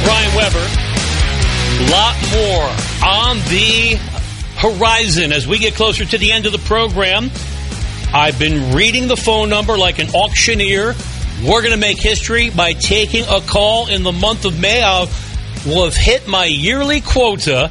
Brian Weber. Lot more on the horizon as we get closer to the end of the program. I've been reading the phone number like an auctioneer. We're going to make history by taking a call in the month of May. I will have hit my yearly quota,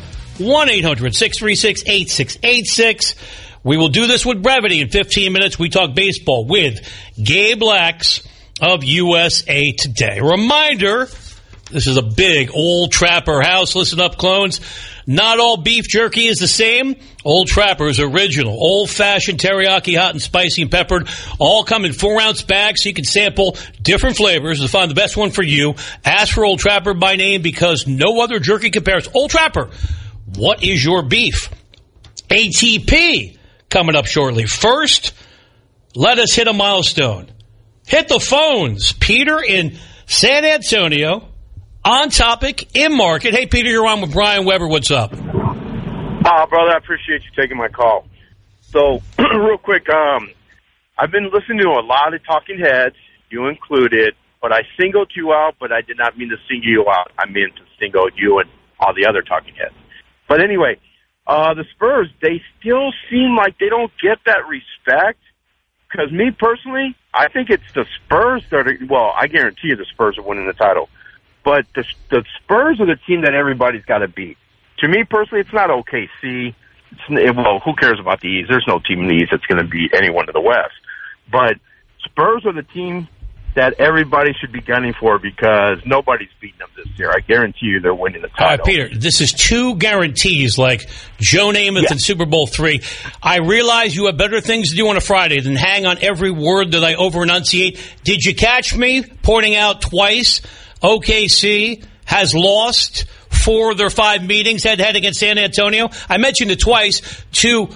1-800-636-8686. We will do this with brevity. In 15 minutes, we talk baseball with Gabe Lax of USA Today. Reminder, this is a big Old Trapper house. Listen up, clones. Not all beef jerky is the same. Old Trapper's original, old-fashioned teriyaki, hot and spicy and peppered, all come in 4-ounce bags so you can sample different flavors to find the best one for you. Ask for Old Trapper by name because no other jerky compares. Old Trapper, what is your beef? ATP coming up shortly. First, let us hit a milestone. Hit the phones. Peter in San Antonio. On topic, in market. Hey, Peter, you're on with Brian Weber. What's up? Brother, I appreciate you taking my call. So, real quick, I've been listening to a lot of talking heads, you included, but I singled you out, but I did not mean to single you out. I meant to single you and all the other talking heads. But anyway, the Spurs, they still seem like they don't get that respect. Because me, personally, I think it's the Spurs that are, well, I guarantee you the Spurs are winning the title. But the Spurs are the team that everybody's got to beat. To me, personally, it's not OKC. Well, who cares about the East? There's no team in the East that's going to beat anyone to the West. But Spurs are the team that everybody should be gunning for because nobody's beating them this year. I guarantee you they're winning the title. All right, Peter, this is two guarantees like Joe Namath in Super Bowl III. I realize you have better things to do on a Friday than hang on every word that I over-enunciate. Did you catch me pointing out twice OKC has lost 4 of their 5 meetings head-to-head against San Antonio? I mentioned it twice to